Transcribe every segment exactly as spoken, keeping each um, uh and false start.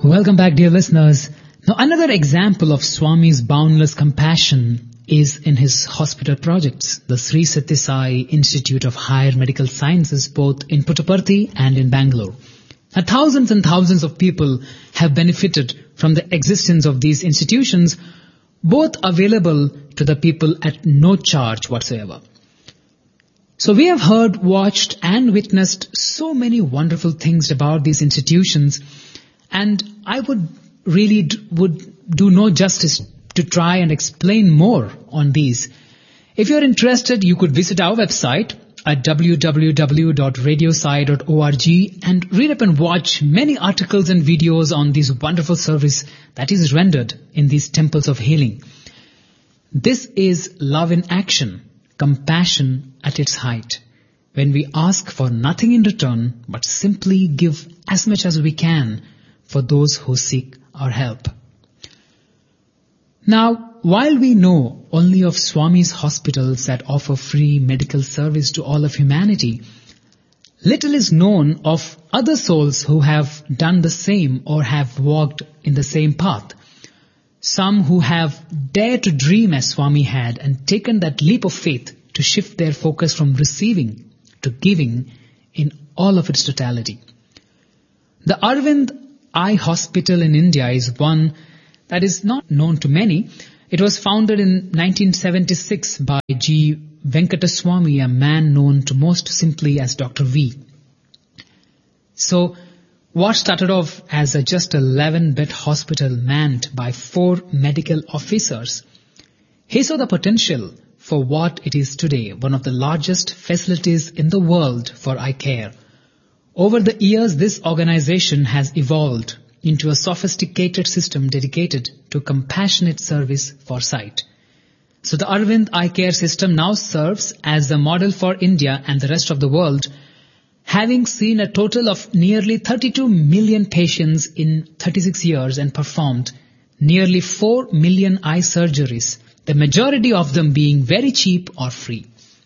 Welcome back, dear listeners. Now, another example of Swami's boundless compassion is in his hospital projects, the Sri Sathya Sai Institute of Higher Medical Sciences, both in Puttaparthi and in Bangalore. Now, thousands and thousands of people have benefited from the existence of these institutions, both available to the people at no charge whatsoever. So we have heard, watched and witnessed so many wonderful things about these institutions, and I would really d- would do no justice to try and explain more on these. If you're interested, you could visit our website at w w w dot radio sai dot org and read up and watch many articles and videos on this wonderful service that is rendered in these temples of healing. This is love in action, compassion at its height, when we ask for nothing in return but simply give as much as we can for those who seek our help. Now, while we know only of Swami's hospitals that offer free medical service to all of humanity, little is known of other souls who have done the same or have walked in the same path. Some who have dared to dream as Swami had and taken that leap of faith to shift their focus from receiving to giving in all of its totality. The Arvind Eye Hospital in India is one that is not known to many. It was founded in nineteen seventy-six by G. Venkataswamy, a man known to most simply as Doctor V. So, what started off as a just eleven-bed hospital manned by four medical officers, he saw the potential for what it is today, one of the largest facilities in the world for eye care. Over the years, this organization has evolved into a sophisticated system dedicated to compassionate service for sight. So the Arvind Eye Care System now serves as a model for India and the rest of the world, having seen a total of nearly thirty-two million patients in thirty-six years and performed nearly four million eye surgeries, the majority of them being very cheap or free.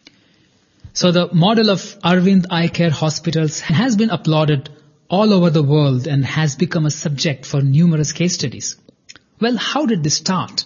So the model of Arvind Eye Care Hospitals has been applauded all over the world and has become a subject for numerous case studies. Well, how did this start?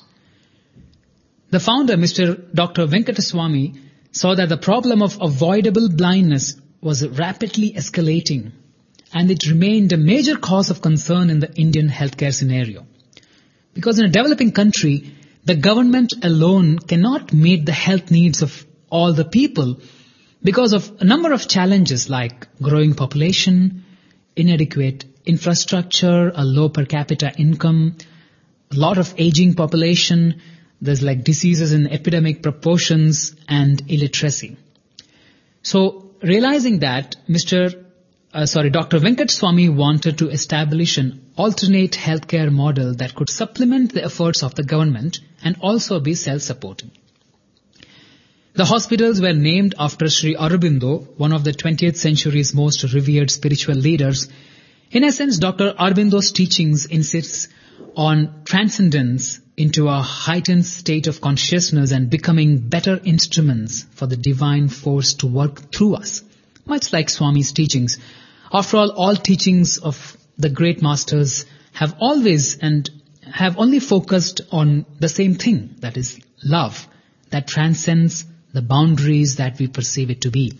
The founder, Mister Doctor Venkataswamy, saw that the problem of avoidable blindness was rapidly escalating, and it remained a major cause of concern in the Indian healthcare scenario. Because in a developing country, the government alone cannot meet the health needs of all the people because of a number of challenges like growing population, inadequate infrastructure, a low per capita income, a lot of aging population, there's like diseases in epidemic proportions, and illiteracy. So, realizing that, Mister Uh, sorry, Doctor Venkataswamy wanted to establish an alternate healthcare model that could supplement the efforts of the government and also be self-supporting. The hospitals were named after Sri Aurobindo, one of the twentieth century's most revered spiritual leaders. In essence, Doctor Aurobindo's teachings insist on transcendence into a heightened state of consciousness and becoming better instruments for the divine force to work through us, much like Swami's teachings. After all, all teachings of the great masters have always and have only focused on the same thing, that is love, that transcends the boundaries that we perceive it to be.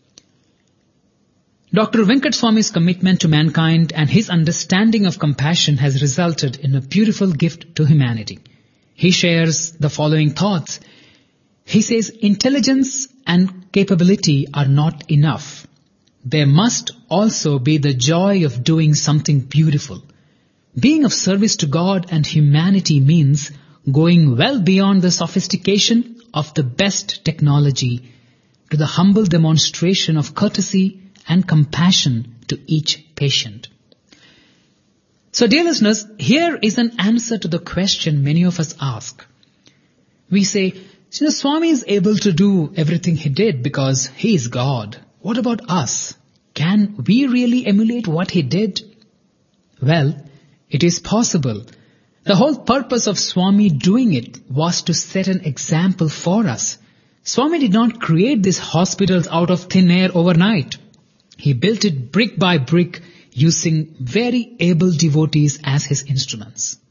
Doctor Venkataswamy's commitment to mankind and his understanding of compassion has resulted in a beautiful gift to humanity. He shares the following thoughts. He says, intelligence and capability are not enough. There must also be the joy of doing something beautiful. Being of service to God and humanity means going well beyond the sophistication of the best technology to the humble demonstration of courtesy and compassion to each patient. So, dear listeners, here is an answer to the question many of us ask. We say, you know, Swami is able to do everything he did because he is God. What about us? Can we really emulate what he did? Well, it is possible. The whole purpose of Swami doing it was to set an example for us. Swami did not create these hospitals out of thin air overnight. He built it brick by brick using very able devotees as his instruments.